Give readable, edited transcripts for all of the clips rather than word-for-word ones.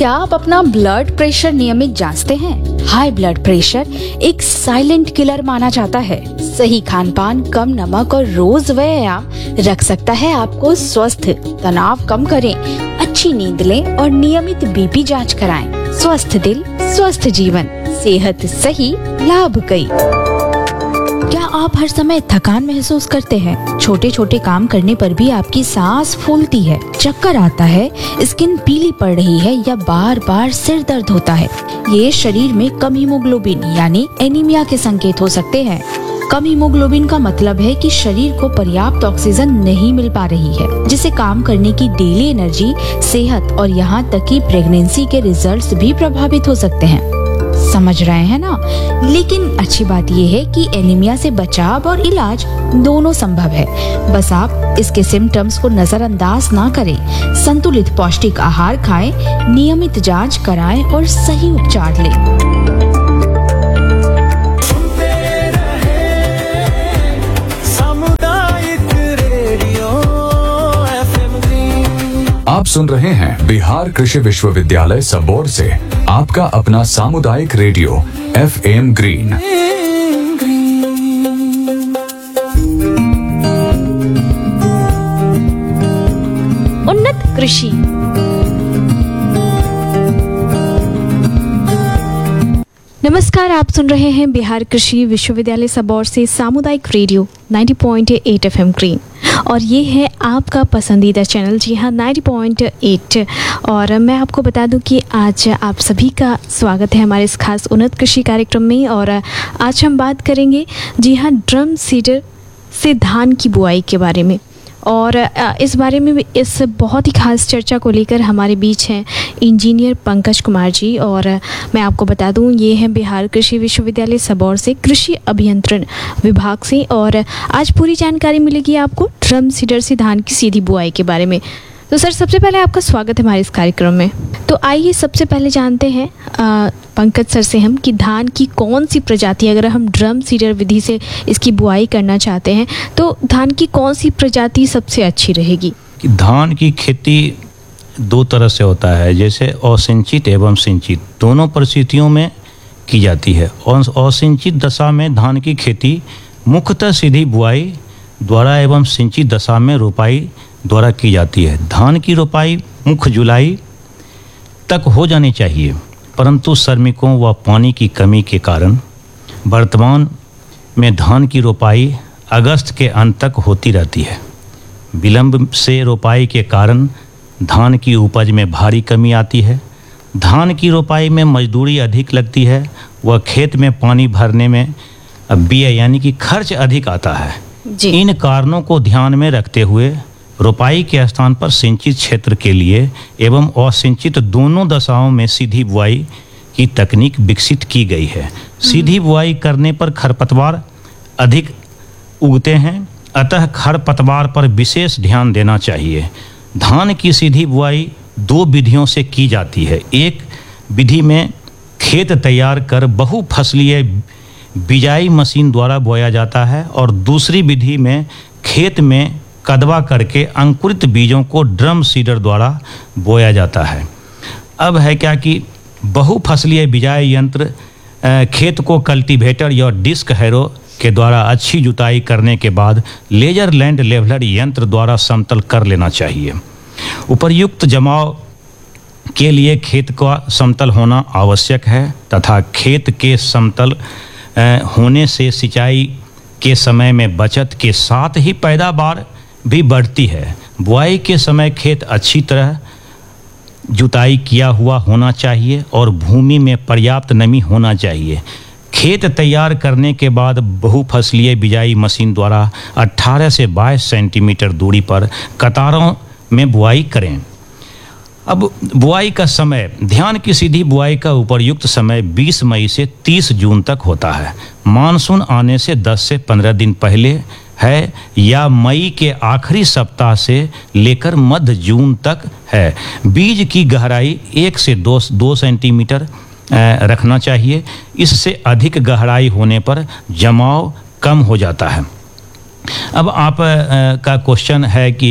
क्या आप अपना ब्लड प्रेशर नियमित जांचते हैं? हाई ब्लड प्रेशर एक साइलेंट किलर माना जाता है। सही खान पान, कम नमक और रोज व्यायाम रख सकता है आपको स्वस्थ। तनाव कम करें, अच्छी नींद लें और नियमित बीपी जांच कराएं। स्वस्थ दिल, स्वस्थ जीवन, सेहत सही, लाभ कई। क्या आप हर समय थकान महसूस करते हैं? छोटे छोटे काम करने पर भी आपकी सांस फूलती है, चक्कर आता है, स्किन पीली पड़ रही है या बार बार सिर दर्द होता है? ये शरीर में कम हीमोग्लोबिन यानी एनीमिया के संकेत हो सकते हैं। कम हीमोग्लोबिन का मतलब है कि शरीर को पर्याप्त ऑक्सीजन नहीं मिल पा रही है, जिससे काम करने की डेली एनर्जी, सेहत और यहाँ तक कि प्रेगनेंसी के रिजल्ट्स भी प्रभावित हो सकते हैं। समझ रहे हैं ना? लेकिन अच्छी बात यह है कि एनीमिया से बचाव और इलाज दोनों संभव है। बस आप इसके सिम्टम्स को नजरअंदाज ना करें। संतुलित पौष्टिक आहार खाएं, नियमित जांच कराएं और सही उपचार लें। आप सुन रहे हैं बिहार कृषि विश्वविद्यालय सबौर से आपका अपना सामुदायिक रेडियो FM ग्रीन। उन्नत कृषि। नमस्कार, आप सुन रहे हैं बिहार कृषि विश्वविद्यालय सबौर से सामुदायिक रेडियो 90.8 FM ग्रीन और ये है आपका पसंदीदा चैनल। जी हाँ, 90.8। और मैं आपको बता दूं कि आज आप सभी का स्वागत है हमारे इस खास उन्नत कृषि कार्यक्रम में। और आज हम बात करेंगे जी हाँ ड्रम सीडर से धान की बुआई के बारे में। और इस बारे में इस बहुत ही खास चर्चा को लेकर हमारे बीच हैं इंजीनियर पंकज कुमार जी। और मैं आपको बता दूं ये हैं बिहार कृषि विश्वविद्यालय सबौर से कृषि अभियंत्रण विभाग से। और आज पूरी जानकारी मिलेगी आपको ड्रम सीडर से धान की सीधी बुआई के बारे में। तो सर, सबसे पहले आपका स्वागत है हमारे इस कार्यक्रम में। तो आइए सबसे पहले जानते हैं पंकज सर से हम कि धान की कौन सी प्रजाति, अगर हम ड्रम सीडर विधि से इसकी बुआई करना चाहते हैं तो धान की कौन सी प्रजाति सबसे अच्छी रहेगी? धान की खेती दो तरह से होता है, जैसे असिंचित एवं सिंचित, दोनों परिस्थितियों में की जाती है। असिंचित दशा में धान की खेती मुख्यतः सीधी बुआई द्वारा एवं सिंचित दशा में रोपाई द्वारा की जाती है। धान की रोपाई मुख्य जुलाई तक हो जानी चाहिए, परंतु श्रमिकों व पानी की कमी के कारण वर्तमान में धान की रोपाई अगस्त के अंत तक होती रहती है। विलंब से रोपाई के कारण धान की उपज में भारी कमी आती है। धान की रोपाई में मजदूरी अधिक लगती है व खेत में पानी भरने में व्यय यानी कि खर्च अधिक आता है। इन कारणों को ध्यान में रखते हुए रोपाई के स्थान पर सिंचित क्षेत्र के लिए एवं असिंचित दोनों दशाओं में सीधी बुआई की तकनीक विकसित की गई है। सीधी बुआई करने पर खरपतवार अधिक उगते हैं, अतः खरपतवार पर विशेष ध्यान देना चाहिए। धान की सीधी बुआई दो विधियों से की जाती है। एक विधि में खेत तैयार कर बहुफसलीय बिजाई मशीन द्वारा बोया जाता है और दूसरी विधि में खेत में कदवा करके अंकुरित बीजों को ड्रम सीडर द्वारा बोया जाता है। अब है क्या कि बहुफसलीय बिजाई यंत्र खेत को कल्टीवेटर या डिस्क हैरो के द्वारा अच्छी जुताई करने के बाद लेजर लैंड लेवलर यंत्र द्वारा समतल कर लेना चाहिए। उपर्युक्त जमाव के लिए खेत का समतल होना आवश्यक है तथा खेत के समतल होने से सिंचाई के समय में बचत के साथ ही पैदावार भी बढ़ती है। बुआई के समय खेत अच्छी तरह जुताई किया हुआ होना चाहिए और भूमि में पर्याप्त नमी होना चाहिए। खेत तैयार करने के बाद बहुफसलीय बिजाई मशीन द्वारा 18 से 22 सेंटीमीटर दूरी पर कतारों में बुआई करें। अब बुआई का समय, धान की सीधी बुआई का उपयुक्त समय 20 मई से 30 जून तक होता है। मानसून आने से 10 से 15 दिन पहले है या मई के आखिरी सप्ताह से लेकर मध्य जून तक है। बीज की गहराई 1 से 2 सेंटीमीटर रखना चाहिए। इससे अधिक गहराई होने पर जमाव कम हो जाता है। अब आप का क्वेश्चन है कि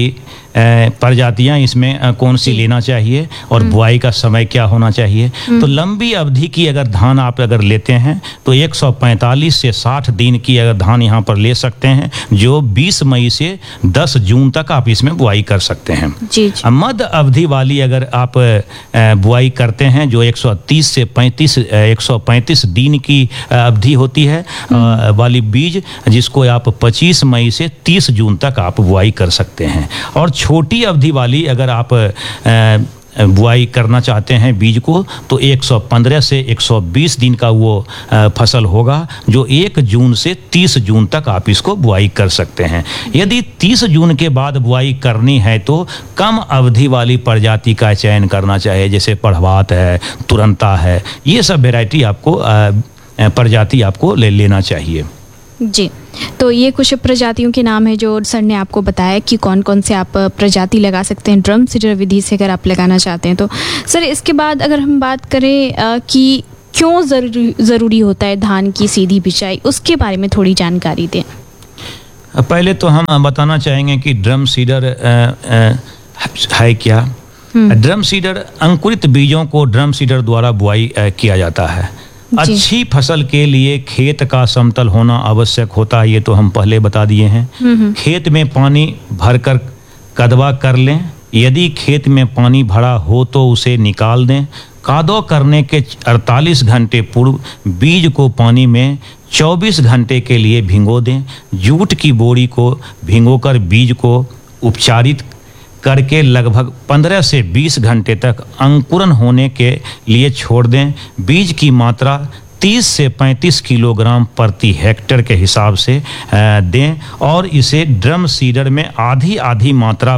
प्रजातियां इसमें कौन सी लेना चाहिए और बुआई का समय क्या होना चाहिए। तो लंबी अवधि की अगर धान आप अगर लेते हैं तो 145 से 60 दिन की अगर धान यहाँ पर ले सकते हैं, जो 20 मई से 10 जून तक आप इसमें बुआई कर सकते हैं। मध्य अवधि वाली अगर आप बुआई करते हैं जो 130 से 135 दिन की अवधि होती है वाली बीज, जिसको आप 25 मई से 30 जून तक आप बुआई कर सकते हैं। और छोटी अवधि वाली अगर आप बुआई करना चाहते हैं बीज को, तो 115 से 120 दिन का वो फसल होगा, जो 1 जून से 30 जून तक आप इसको बुआई कर सकते हैं। यदि 30 जून के बाद बुआई करनी है तो कम अवधि वाली प्रजाति का चयन करना चाहिए, जैसे पड़वात है, तुरंता है, ये सब वैरायटी आपको प्रजाति आपको ले लेना चाहिए। जी, तो ये कुछ प्रजातियों के नाम है जो सर ने आपको बताया कि कौन कौन से आप प्रजाति लगा सकते हैं ड्रम सीडर विधि से अगर आप लगाना चाहते हैं। तो सर इसके बाद अगर हम बात करें कि क्यों ज़रूरी होता है धान की सीधी बिछाई, उसके बारे में थोड़ी जानकारी दें। पहले तो हम बताना चाहेंगे कि ड्रम सीडर है क्या। ड्रम सीडर अंकुरित बीजों को ड्रम सीडर द्वारा बुआई किया जाता है। अच्छी फसल के लिए खेत का समतल होना आवश्यक होता है, ये तो हम पहले बता दिए हैं। खेत में पानी भरकर कदवा कर लें। यदि खेत में पानी भरा हो तो उसे निकाल दें। कादो करने के 48 घंटे पूर्व बीज को पानी में 24 घंटे के लिए भिगो दें। जूट की बोरी को भिगोकर बीज को उपचारित करके लगभग 15 से 20 घंटे तक अंकुरन होने के लिए छोड़ दें। बीज की मात्रा 30 से 35 किलोग्राम प्रति हेक्टेयर के हिसाब से दें और इसे ड्रम सीडर में आधी आधी मात्रा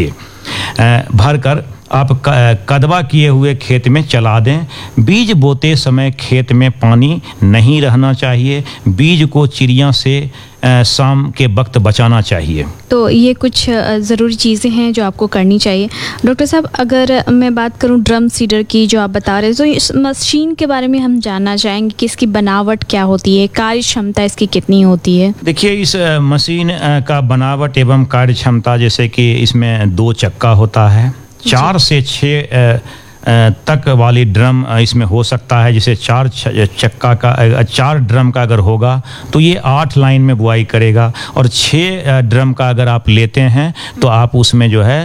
भरकर आप कदवा किए हुए खेत में चला दें। बीज बोते समय खेत में पानी नहीं रहना चाहिए। बीज को चिड़िया से शाम के वक्त बचाना चाहिए। तो ये कुछ ज़रूरी चीज़ें हैं जो आपको करनी चाहिए। डॉक्टर साहब, अगर मैं बात करूं ड्रम सीडर की जो आप बता रहे हैं, तो इस मशीन के बारे में हम जानना चाहेंगे कि इसकी बनावट क्या होती है, कार्य क्षमता इसकी कितनी होती है। देखिए, इस मशीन का बनावट एवं कार्य क्षमता, जैसे कि इसमें 2 चक्का होता है, 4 से 6 तक वाली ड्रम इसमें हो सकता है। जैसे 4 चक्का का 4 ड्रम का अगर होगा तो ये 8 लाइन में बुआई करेगा, और 6 ड्रम का अगर आप लेते हैं तो आप उसमें जो है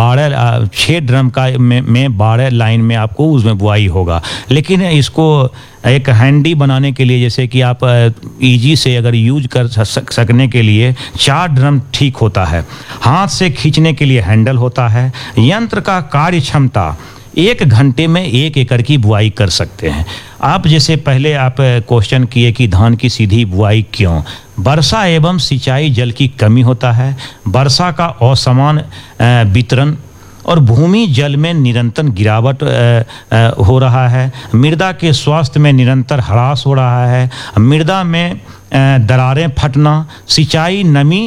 6 ड्रम का में 12 लाइन में आपको उसमें बुआई होगा। लेकिन इसको एक हैंडी बनाने के लिए, जैसे कि आप इजी से अगर यूज कर सकने के लिए 4 ड्रम ठीक होता है। हाथ से खींचने के लिए हैंडल होता है। यंत्र का कार्य क्षमता 1 घंटे में 1 एकड़ की बुआई कर सकते हैं। आप जैसे पहले आप क्वेश्चन किए कि धान की सीधी बुआई क्यों। वर्षा एवं सिंचाई जल की कमी होता है। वर्षा का असमान वितरण और भूमि जल में निरंतर गिरावट हो रहा है। मृदा के स्वास्थ्य में निरंतर ह्रास हो रहा है। मृदा में दरारें फटना, सिंचाई नमी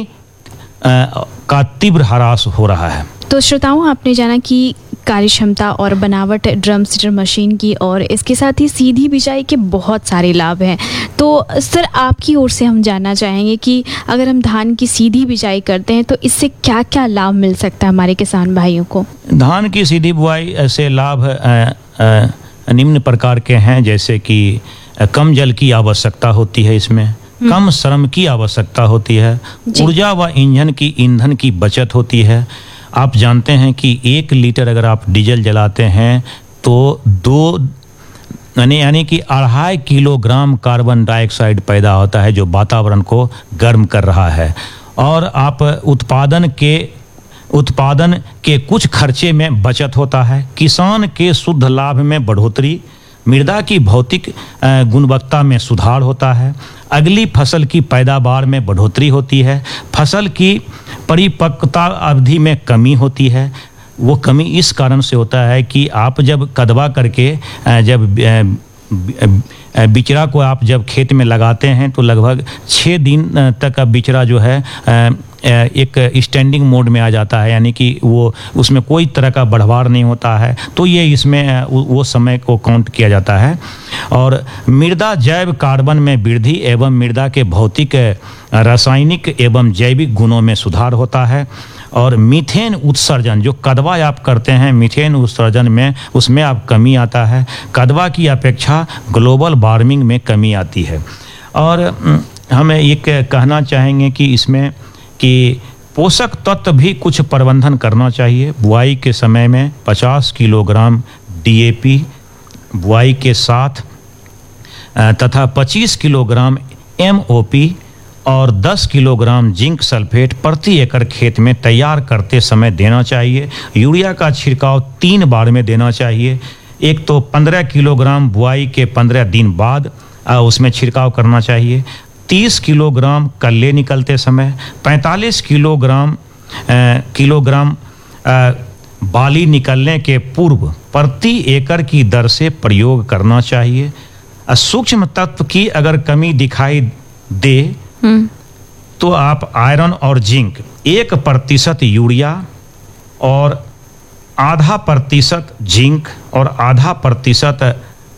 का तीव्र ह्रास हो रहा है। तो श्रोताओं, आपने जाना कि कार्य क्षमता और बनावट ड्रम सीडर मशीन की, और इसके साथ ही सीधी बिछाई के बहुत सारे लाभ हैं। तो सर, आपकी ओर से हम जानना चाहेंगे कि अगर हम धान की सीधी बिछाई करते हैं तो इससे क्या क्या लाभ मिल सकता है हमारे किसान भाइयों को। धान की सीधी बुआई से लाभ निम्न प्रकार के हैं, जैसे कि कम जल की आवश्यकता होती है, इसमें कम श्रम की आवश्यकता होती है, ऊर्जा व ईंधन की बचत होती है। आप जानते हैं कि 1 लीटर अगर आप डीजल जलाते हैं तो 2 यानी कि 2.5 किलोग्राम कार्बन डाइऑक्साइड पैदा होता है, जो वातावरण को गर्म कर रहा है। और आप उत्पादन के कुछ खर्चे में बचत होता है। किसान के शुद्ध लाभ में बढ़ोतरी, मृदा की भौतिक गुणवत्ता में सुधार होता है। अगली फसल की पैदावार में बढ़ोतरी होती है। फसल की परिपक्वता अवधि में कमी होती है। वो कमी इस कारण से होता है कि आप जब कदवा करके जब बिचड़ा को आप जब खेत में लगाते हैं तो लगभग 6 दिन तक का बिचड़ा जो है एक स्टैंडिंग मोड में आ जाता है, यानी कि वो उसमें कोई तरह का बढ़वार नहीं होता है। तो ये इसमें वो समय को काउंट किया जाता है। और मृदा जैव कार्बन में वृद्धि एवं मृदा के भौतिक, रासायनिक एवं जैविक गुणों में सुधार होता है। और मीथेन उत्सर्जन, जो कदवा आप करते हैं मीथेन उत्सर्जन में, उसमें आप कमी आता है। कदवा की अपेक्षा ग्लोबल वार्मिंग में कमी आती है। और हम एक कहना चाहेंगे कि इसमें कि पोषक तत्व भी कुछ प्रबंधन करना चाहिए। बुआई के समय में 50 किलोग्राम DAP बुआई के साथ तथा 25 किलोग्राम MOP और 10 किलोग्राम जिंक सल्फेट प्रति एकड़ खेत में तैयार करते समय देना चाहिए। यूरिया का छिड़काव 3 बार में देना चाहिए। एक तो 15 किलोग्राम बुआई के 15 दिन बाद उसमें छिड़काव करना चाहिए। 30 किलोग्राम कल्ले निकलते समय, 45 किलोग्राम बाली निकलने के पूर्व प्रति एकड़ की दर से प्रयोग करना चाहिए। सूक्ष्म तत्व की अगर कमी दिखाई दे तो आप आयरन और जिंक 1% यूरिया और 0.5% जिंक और 0.5%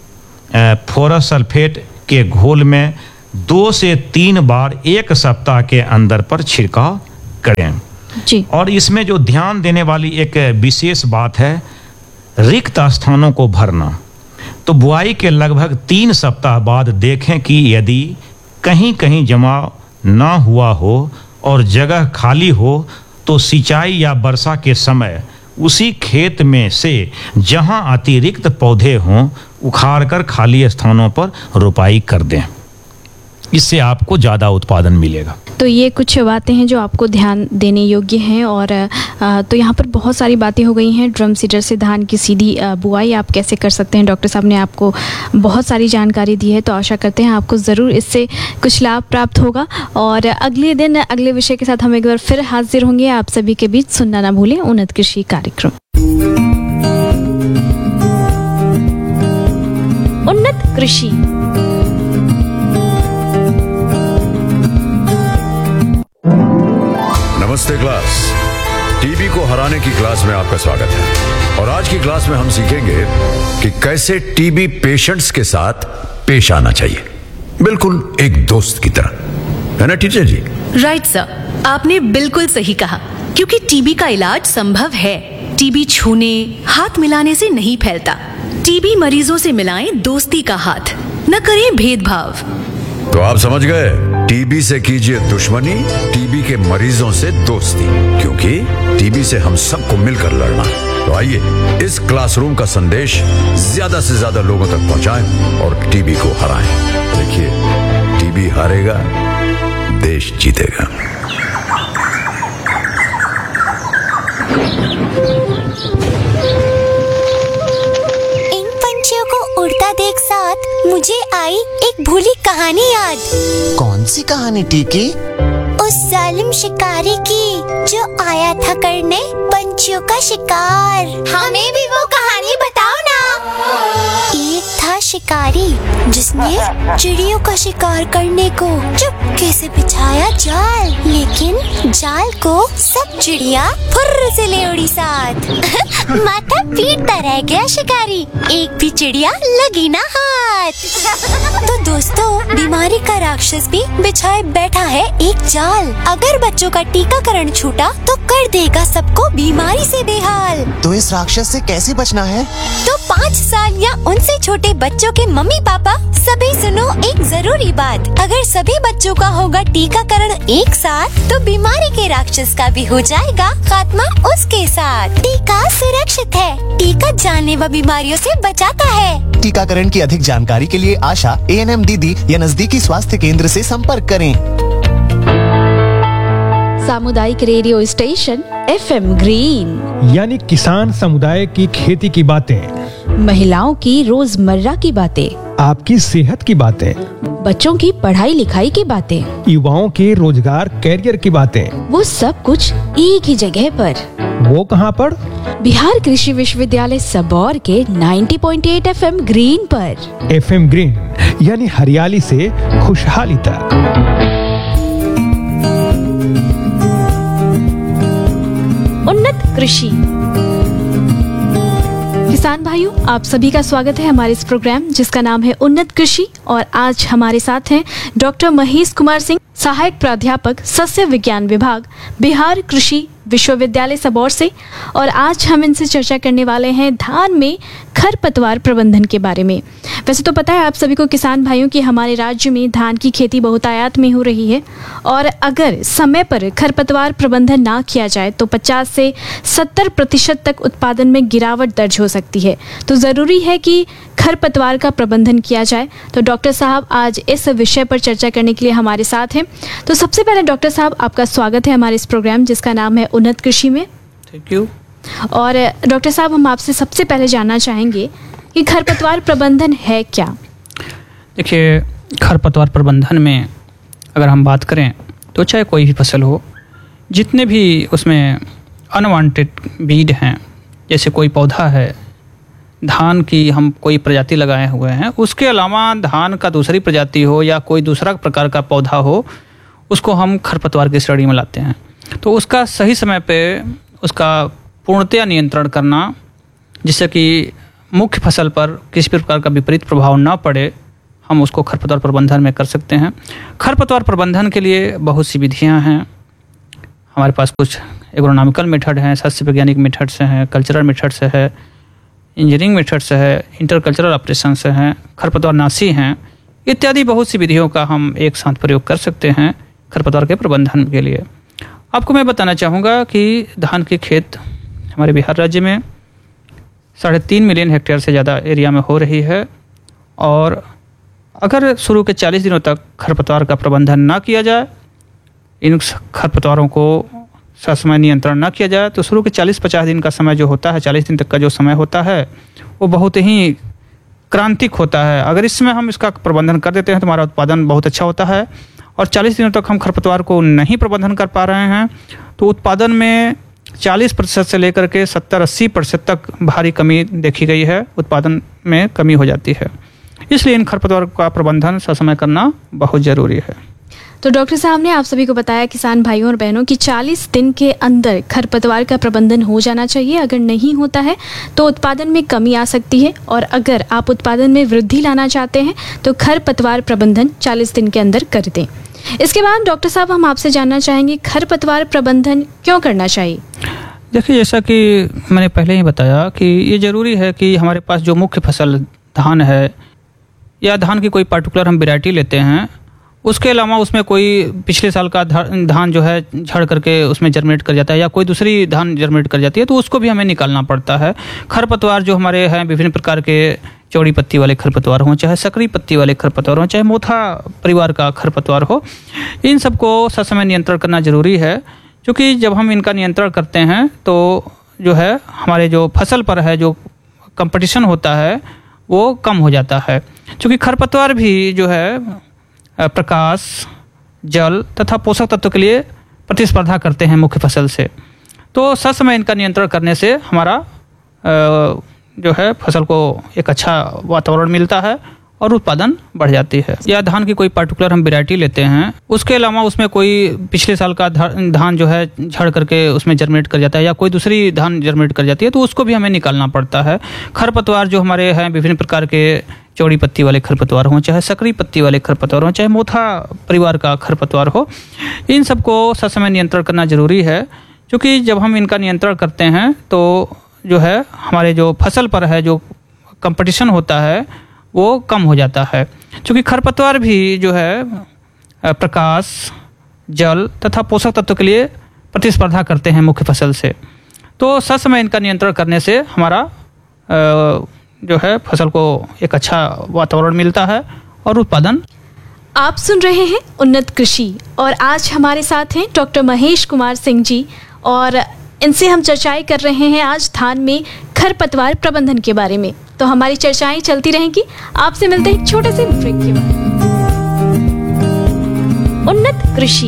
फोरस सल्फेट के घोल में 2 से 3 बार 1 सप्ताह के अंदर पर छिड़काव करें जी। और इसमें जो ध्यान देने वाली एक विशेष बात है, रिक्त स्थानों को भरना। तो बुआई के लगभग 3 सप्ताह बाद देखें कि यदि कहीं कहीं जमाव ना हुआ हो और जगह खाली हो तो सिंचाई या वर्षा के समय उसी खेत में से जहां अतिरिक्त पौधे हों उखाड़कर खाली स्थानों पर रोपाई कर दें। इससे आपको ज़्यादा उत्पादन मिलेगा। तो ये कुछ बातें हैं जो आपको ध्यान देने योग्य हैं। और तो यहाँ पर बहुत सारी बातें हो गई हैं। ड्रम सीडर से धान की सीधी बुआई आप कैसे कर सकते हैं, डॉक्टर साहब ने आपको बहुत सारी जानकारी दी है। तो आशा करते हैं आपको ज़रूर इससे कुछ लाभ प्राप्त होगा। और अगले दिन अगले विषय के साथ हम एक बार फिर हाजिर होंगे आप सभी के बीच। सुनना ना भूलें उन्नत कृषि कार्यक्रम। उन्नत कृषि। नमस्ते क्लास, टीबी को हराने की क्लास में आपका स्वागत है। और आज की क्लास में हम सीखेंगे कि कैसे टीबी पेशेंट्स के साथ पेश आना चाहिए, बिल्कुल एक दोस्त की तरह, है ना टीचर जी? राइट सर, आपने बिल्कुल सही कहा। क्योंकि टीबी का इलाज संभव है। टीबी छूने, हाथ मिलाने से नहीं फैलता। टीबी मरीजों से मिलाएं दोस्ती का हाथ, न करें भेदभाव। तो आप समझ गए, टीबी से कीजिए दुश्मनी, टीबी के मरीजों से दोस्ती, क्योंकि टीबी से हम सबको मिलकर लड़ना है। तो आइए इस क्लासरूम का संदेश ज्यादा से ज्यादा लोगों तक पहुंचाएं और टीबी को हराएं। देखिए, टीबी हारेगा, देश जीतेगा। इन पंछियों को उड़ता देख साथ मुझे आई एक भूली कहानी याद। कौन सी कहानी टीकी? उस जालिम शिकारी की जो आया था करने पंछियों का शिकार। हमें भी वो कहानी बताओ ना। एक था शिकारी जिसने चिड़ियों का शिकार करने को चुपके से बिछाया जाल, लेकिन जाल को सब चिड़िया फुर्र से ले उड़ी साथ। माथा पीटता रह गया शिकारी, एक भी चिड़िया लगी ना हाथ। तो दोस्तों, बीमारी का राक्षस भी बिछाए बैठा है एक जाल। अगर बच्चों का टीकाकरण छूटा तो कर देगा सबको बीमारी से बेहाल। तो इस राक्षस से कैसे बचना है? तो 5 साल या उनसे छोटे बच्चों के मम्मी पापा सभी सुनो एक जरूरी बात। अगर सभी बच्चों का होगा टीकाकरण एक साथ तो बीमारी के राक्षस का भी हो जाएगा खात्मा उसके साथ। टीका सुरक्षित है, टीका जानलेवा बीमारियों से बचाता है। टीकाकरण की अधिक जानकारी के लिए आशा, ANM दीदी या नजदीकी स्वास्थ्य केंद्र से संपर्क करें। सामुदायिक रेडियो स्टेशन FM ग्रीन, यानी किसान समुदाय की खेती की बातें, महिलाओं की रोजमर्रा की बातें, आपकी सेहत की बातें, बच्चों की पढ़ाई लिखाई की बातें, युवाओं के रोजगार कैरियर की बातें, वो सब कुछ एक ही जगह पर। वो कहाँ पर? बिहार कृषि विश्वविद्यालय सबौर के 90.8 FM ग्रीन पर। FM ग्रीन यानी हरियाली से खुशहाली तक। उन्नत कृषि। किसान भाइयों, आप सभी का स्वागत है हमारे इस प्रोग्राम जिसका नाम है उन्नत कृषि। और आज हमारे साथ हैं डॉक्टर महेश कुमार सिंह, सहायक प्राध्यापक सस्य विज्ञान विभाग, बिहार कृषि विश्वविद्यालय सबौर से और आज हम इनसे चर्चा करने वाले हैं धान में खरपतवार प्रबंधन के बारे में। वैसे तो पता है आप सभी को किसान भाइयों कि हमारे राज्य में धान की खेती बहुतायत में हो रही है और अगर समय पर खरपतवार प्रबंधन ना किया जाए तो 50 से 70% तक उत्पादन में गिरावट दर्ज हो सकती है। तो ज़रूरी है कि खरपतवार का प्रबंधन किया जाए। तो डॉक्टर साहब आज इस विषय पर चर्चा करने के लिए हमारे साथ हैं। तो सबसे पहले डॉक्टर साहब आपका स्वागत है हमारे इस प्रोग्राम जिसका नाम है उन्नत कृषि में। Thank you. और डॉक्टर साहब हम आपसे सबसे पहले जानना चाहेंगे कि खरपतवार प्रबंधन है क्या? देखिए, खरपतवार प्रबंधन में अगर हम बात करें तो चाहे कोई भी फसल हो, जितने भी उसमें अनवांटेड बीड हैं, जैसे कोई पौधा है, धान की हम कोई प्रजाति लगाए हुए हैं, उसके अलावा धान का दूसरी प्रजाति हो या कोई दूसरा प्रकार का पौधा हो, उसको हम खरपतवार की श्रेणी में लाते हैं। तो उसका सही समय पे उसका पूर्णतया नियंत्रण करना, जिससे कि मुख्य फसल पर किसी भी प्रकार का विपरीत प्रभाव न पड़े, हम उसको खरपतवार प्रबंधन में कर सकते हैं। खरपतवार प्रबंधन के लिए बहुत सी विधियां हैं। हमारे पास कुछ एग्रोनॉमिकल मेथड हैं, सस्य वैज्ञानिक मेथड से हैं, कल्चरल मेथड से है, इंजीनियरिंग मेथड से है, इंटरकल्चरल ऑपरेशन से हैं, खरपतवार नाशी हैं, इत्यादि बहुत सी विधियों का हम एक साथ प्रयोग कर सकते हैं खरपतवार के प्रबंधन के लिए। आपको मैं बताना चाहूँगा कि धान के खेत हमारे बिहार राज्य में 3.5 मिलियन हेक्टेयर से ज़्यादा एरिया में हो रही है और अगर शुरू के 40 दिनों तक खरपतवार का प्रबंधन ना किया जाए, इन खरपतवारों को ससमय नियंत्रण ना किया जाए, तो शुरू के 40-50 दिन का समय जो होता है, 40 दिन तक का जो समय होता है, वो बहुत ही क्रांतिक होता है। अगर इस समय हम इसका प्रबंधन कर देते हैं तो हमारा उत्पादन बहुत अच्छा होता है। और 40 दिनों तक हम खरपतवार को नहीं प्रबंधन कर पा रहे हैं तो उत्पादन में 40% से लेकर के 70-80% तक भारी कमी देखी गई है, उत्पादन में कमी हो जाती है। इसलिए इन खरपतवार का प्रबंधन ससमय करना बहुत ज़रूरी है। तो डॉक्टर साहब ने आप सभी को बताया किसान भाइयों और बहनों कि 40 दिन के अंदर खरपतवार का प्रबंधन हो जाना चाहिए। अगर नहीं होता है तो उत्पादन में कमी आ सकती है और अगर आप उत्पादन में वृद्धि लाना चाहते हैं तो खरपतवार प्रबंधन 40 दिन के अंदर कर दें। इसके बाद डॉक्टर साहब हम आपसे जानना चाहेंगे खरपतवार प्रबंधन क्यों करना चाहिए? देखिए, जैसा कि मैंने पहले ही बताया कि ये ज़रूरी है कि हमारे पास जो मुख्य फसल धान है या धान की कोई पर्टिकुलर हम वैरायटी लेते हैं, उसके अलावा उसमें कोई पिछले साल का धान जो है झड़ करके उसमें जर्मिनेट कर जाता है या कोई दूसरी धान जर्मिनेट कर जाती है, तो उसको भी हमें निकालना पड़ता है। खरपतवार जो हमारे हैं विभिन्न प्रकार के चौड़ी पत्ती वाले खरपतवार हों, चाहे सकरी पत्ती वाले खरपतवार हों, चाहे मोथा परिवार का खरपतवार हो, इन सबको ससमय नियंत्रण करना ज़रूरी है। क्योंकि जब हम इनका नियंत्रण करते हैं तो जो है हमारे जो फसल पर है जो कंपटीशन होता है वो कम हो जाता है। क्योंकि खरपतवार भी जो है प्रकाश, जल तथा पोषक तत्व के लिए प्रतिस्पर्धा करते हैं मुख्य फसल से। तो ससमय इनका नियंत्रण करने से हमारा जो है फसल को एक अच्छा वातावरण मिलता है और उत्पादन बढ़ जाती है। या धान की कोई पर्टिकुलर हम वैरायटी लेते हैं, उसके अलावा उसमें कोई पिछले साल का धान जो है झड़ करके उसमें जर्मिनेट कर जाता है या कोई दूसरी धान जर्मिनेट कर जाती है, तो उसको भी हमें निकालना पड़ता है। खरपतवार जो हमारे हैं विभिन्न प्रकार के चौड़ी पत्ती वाले खरपतवार हों, चाहे सकरी पत्ती वाले खरपतवार हों, चाहे मोथा परिवार का खरपतवार हो, इन सबको ससमय नियंत्रण करना ज़रूरी है। क्योंकि जब हम इनका नियंत्रण करते हैं तो जो है हमारे जो फसल पर है जो कंपटीशन होता है वो कम हो जाता है। क्योंकि खरपतवार भी जो है प्रकाश, जल तथा पोषक तत्व के लिए प्रतिस्पर्धा करते हैं मुख्य फसल से। तो ससमय इनका नियंत्रण करने से हमारा जो है फसल को एक अच्छा वातावरण मिलता है और उत्पादन। आप सुन रहे हैं उन्नत कृषि और आज हमारे साथ हैं डॉक्टर महेश कुमार सिंह जी और इनसे हम चर्चाएं कर रहे हैं आज धान में खरपतवार प्रबंधन के बारे में। तो हमारी चर्चाएं चलती रहेंगी। आपसे मिलते हैं एक छोटे से ब्रेक के बाद। उन्नत कृषि।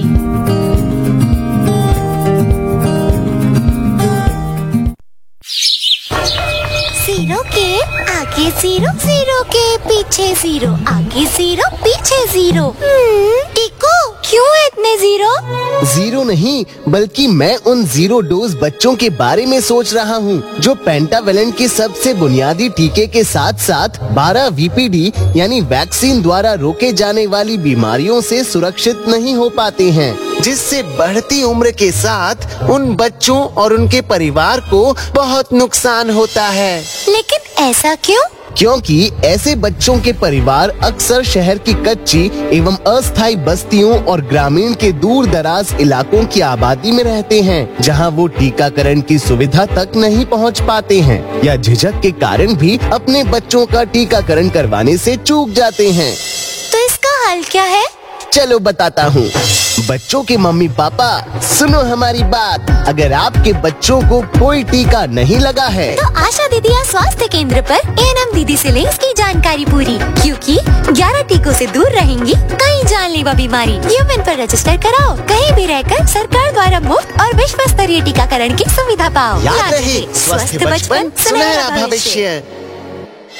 जीरो के आगे जीरो, जीरो के पीछे जीरो, आगे जीरो पीछे जीरो। टिको क्यों है इतने जीरो? जीरो नहीं, बल्कि मैं उन जीरो डोज बच्चों के बारे में सोच रहा हूँ जो पेंटावेलेंट के सबसे बुनियादी टीके के साथ साथ 12 VPD यानी वैक्सीन द्वारा रोके जाने वाली बीमारियों से सुरक्षित नहीं हो पाते हैं, जिससे बढ़ती उम्र के साथ उन बच्चों और उनके परिवार को बहुत नुकसान होता है। लेकिन ऐसा क्यों? क्योंकि ऐसे बच्चों के परिवार अक्सर शहर की कच्ची एवं अस्थायी बस्तियों और ग्रामीण के दूर दराज इलाकों की आबादी में रहते हैं, जहां वो टीकाकरण की सुविधा तक नहीं पहुंच पाते हैं या झिझक के कारण भी अपने बच्चों का टीकाकरण करवाने से चूक जाते हैं। तो इसका हल क्या है? चलो बताता हूँ। बच्चों के मम्मी पापा सुनो हमारी बात, अगर आपके बच्चों को कोई टीका नहीं लगा है तो आशा दीदी या स्वास्थ्य केंद्र पर ANM दीदी से लें इसकी जानकारी पूरी, क्योंकि 11 टीकों से दूर रहेंगी कई जानलेवा बीमारी। यूमेन पर रजिस्टर कराओ, कहीं भी रहकर सरकार द्वारा मुफ्त और विश्व स्तरीय टीकाकरण की सुविधा पाओ। याद रहे, स्वस्थ बचपन सुनहरा भविष्य।